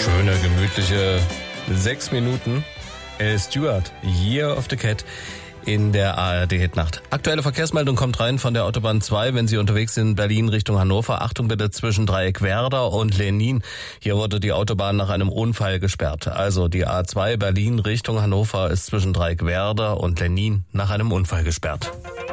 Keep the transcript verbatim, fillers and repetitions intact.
Schöne, gemütliche sechs Minuten. Al Stewart, Year of the Cat in der A R D-Hitnacht. Aktuelle Verkehrsmeldung kommt rein von der Autobahn zwei, wenn Sie unterwegs sind, Berlin Richtung Hannover. Achtung bitte zwischen Dreieck Werder und Lenin. Hier wurde die Autobahn nach einem Unfall gesperrt. Also die A zwei Berlin Richtung Hannover ist zwischen Dreieck Werder und Lenin nach einem Unfall gesperrt.